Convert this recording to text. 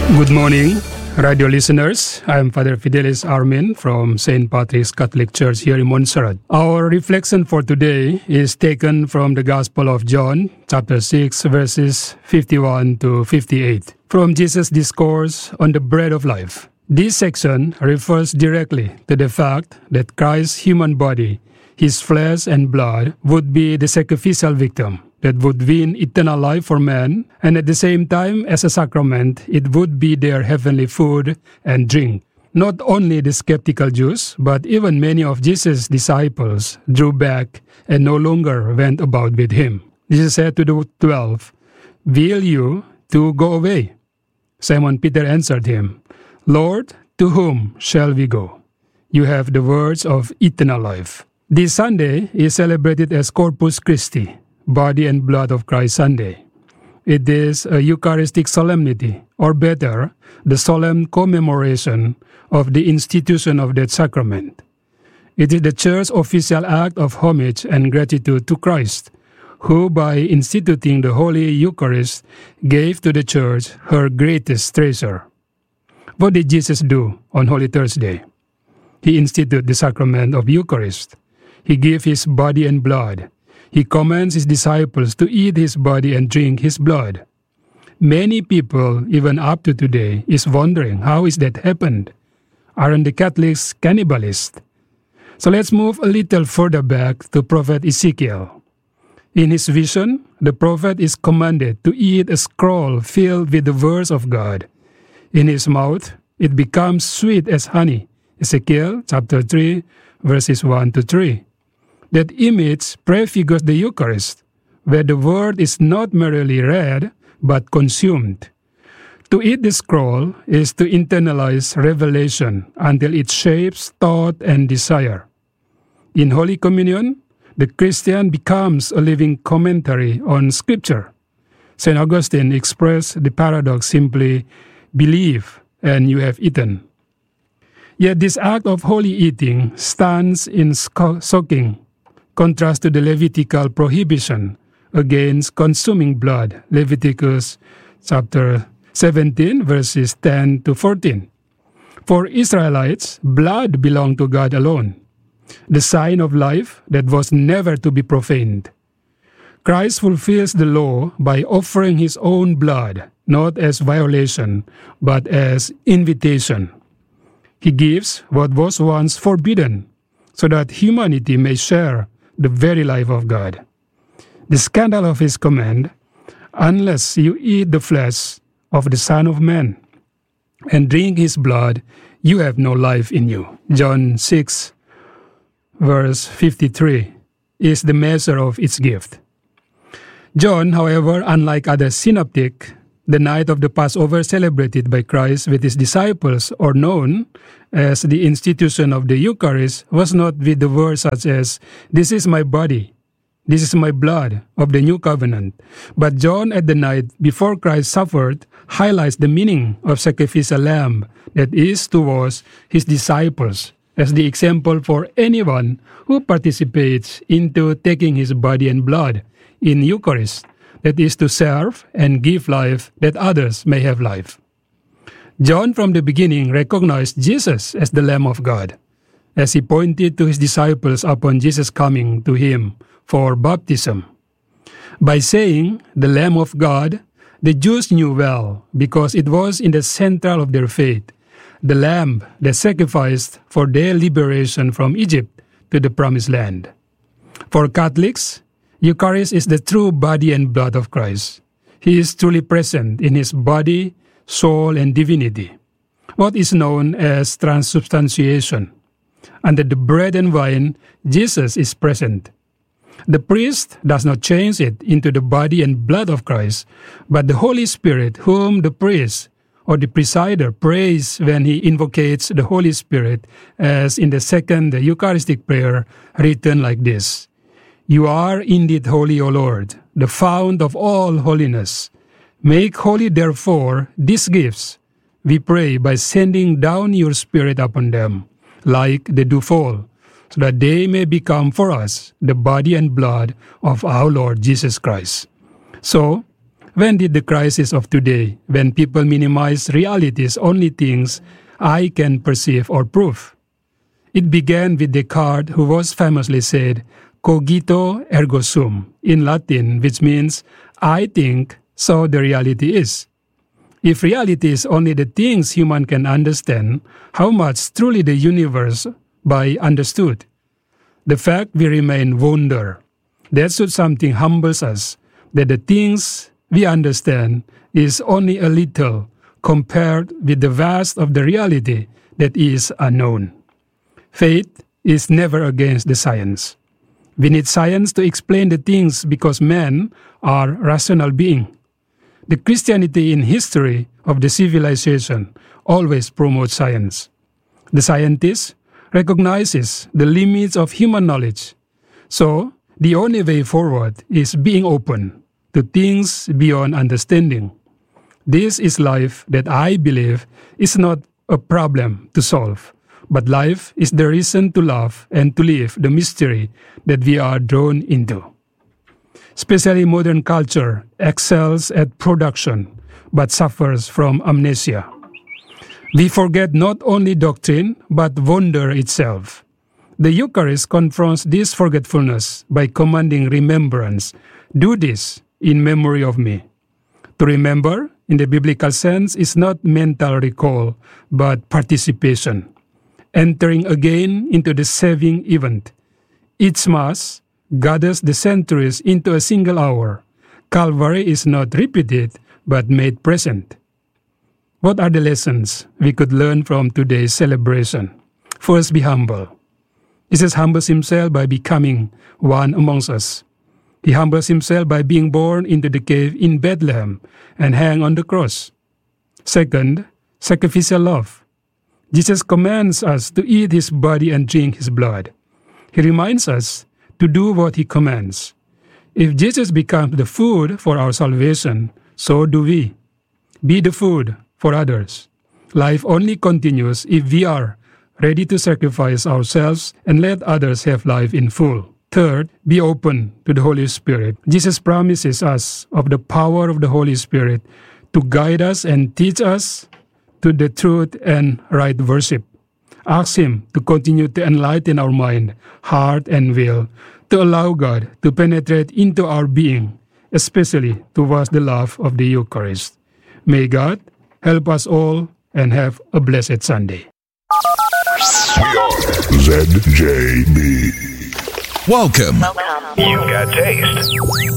Good morning, radio listeners. I am Father Fidelis Armin from St. Patrick's Catholic Church here in Montserrat. Our reflection for today is taken from the Gospel of John, chapter 6, verses 51 to 58, from Jesus' discourse on the bread of life. This section refers directly to the fact that Christ's human body, his flesh and blood, would be the sacrificial victim that would win eternal life for man, and at the same time, as a sacrament, it would be their heavenly food and drink. Not only the skeptical Jews, but even many of Jesus' disciples drew back and no longer went about with him. Jesus said to the 12, "Will you too go away?" Simon Peter answered him, "Lord, to whom shall we go? You have the words of eternal life." This Sunday is celebrated as Corpus Christi, Body and Blood of Christ Sunday. It is a Eucharistic solemnity, or better, the solemn commemoration of the institution of that sacrament. It is the Church's official act of homage and gratitude to Christ, who by instituting the Holy Eucharist gave to the Church her greatest treasure. What did Jesus do on Holy Thursday? He instituted the sacrament of Eucharist. He gave his body and blood. He commands his disciples to eat his body and drink his blood. Many people, even up to today, is wondering how is that happened? Aren't the Catholics cannibalists? So let's move a little further back to Prophet Ezekiel. In his vision, the prophet is commanded to eat a scroll filled with the words of God. In his mouth, it becomes sweet as honey. Ezekiel chapter 3, verses 1 to 3. That image prefigures the Eucharist, where the word is not merely read, but consumed. To eat the scroll is to internalize revelation until it shapes thought and desire. In Holy Communion, the Christian becomes a living commentary on Scripture. St. Augustine expressed the paradox simply, "Believe, and you have eaten." Yet this act of holy eating stands in shocking contrast to the Levitical prohibition against consuming blood, Leviticus chapter 17, verses 10 to 14. For Israelites, blood belonged to God alone, the sign of life that was never to be profaned. Christ fulfills the law by offering his own blood, not as violation, but as invitation. He gives what was once forbidden, so that humanity may share the very life of God. The scandal of his command, "Unless you eat the flesh of the Son of Man and drink his blood, you have no life in you." John 6, verse 53, is the measure of its gift. John, however, unlike other synoptic, the night of the Passover celebrated by Christ with his disciples, or known as the institution of the Eucharist, was not with the words such as, "This is my body, this is my blood of the new covenant." But John, at the night before Christ suffered, highlights the meaning of sacrificial lamb that is towards his disciples as the example for anyone who participates into taking his body and blood in Eucharist, that is to serve and give life that others may have life. John from the beginning recognized Jesus as the Lamb of God, as he pointed to his disciples upon Jesus coming to him for baptism. By saying the Lamb of God, the Jews knew well, because it was in the center of their faith, the Lamb that sacrificed for their liberation from Egypt to the Promised Land. For Catholics, Eucharist is the true body and blood of Christ. He is truly present in his body, soul, and divinity, what is known as transubstantiation. Under the bread and wine, Jesus is present. The priest does not change it into the body and blood of Christ, but the Holy Spirit, whom the priest or the presider prays when he invocates the Holy Spirit, as in the second Eucharistic prayer written like this: "You are indeed holy, O Lord, the fount of all holiness. Make holy, therefore, these gifts, we pray, by sending down your Spirit upon them, like the dewfall, so that they may become for us the body and blood of our Lord Jesus Christ." So, When did the crisis of today, when people minimize realities, only things I can perceive or prove? It began with Descartes, who was famously said, cogito ergo sum, in Latin, which means, I think, so the reality is. If reality is only the things human can understand, how much truly the universe by understood? The fact we remain wonder, that should something humbles us, that the things we understand is only a little compared with the vast of the reality that is unknown. Faith is never against the science. We need science to explain the things because men are rational beings. The Christianity in history of the civilization always promotes science. The scientist recognizes the limits of human knowledge. So, the only way forward is being open to things beyond understanding. This is life that I believe is not a problem to solve, but life is the reason to love and to live the mystery that we are drawn into. Especially modern culture excels at production, but suffers from amnesia. We forget not only doctrine, but wonder itself. The Eucharist confronts this forgetfulness by commanding remembrance. Do this in memory of me. To remember, in the biblical sense, is not mental recall, but participation. Entering again into the saving event. Each Mass gathers the centuries into a single hour. Calvary is not repeated, but made present. What are the lessons we could learn from today's celebration? First, be humble. Jesus humbles himself by becoming one amongst us. He humbles himself by being born into the cave in Bethlehem and hang on the cross. Second, sacrificial love. Jesus commands us to eat his body and drink his blood. He reminds us to do what he commands. If Jesus becomes the food for our salvation, so do we. Be the food for others. Life only continues if we are ready to sacrifice ourselves and let others have life in full. Third, be open to the Holy Spirit. Jesus promises us of the power of the Holy Spirit to guide us and teach us to the truth and right worship. Ask him to continue to enlighten our mind, heart, and will, to allow God to penetrate into our being, especially towards the love of the Eucharist. May God help us all and have a blessed Sunday. We are ZJB. Welcome. You've got taste.